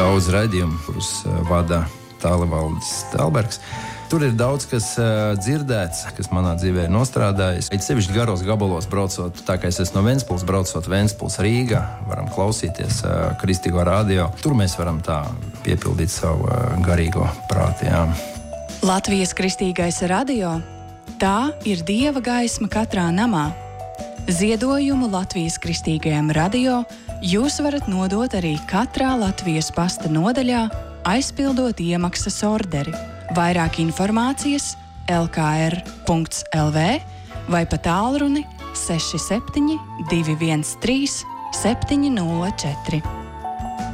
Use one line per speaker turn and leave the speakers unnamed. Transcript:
daudz raidījumu, kurus vada Tālvaldis Telbergs. Tur ir daudz, kas dzirdēts, kas manā dzīvē ir nostrādājis. It sevišķi garos gabalos braucot, tā kā es esmu no Ventspils, braucot Ventspils Rīga, varam klausīties Kristīgo radio. Tur mēs varam tā piepildīt savu garīgo prātu. Jā.
Latvijas Kristīgais radio – tā ir Dieva gaisma katrā namā. Ziedojumu Latvijas Kristīgajam radio jūs varat nodot arī katrā Latvijas pasta nodaļā, aizpildot iemaksas orderi. Vairāk informācijas lkr.lv vai pa tālruni 67 213 704.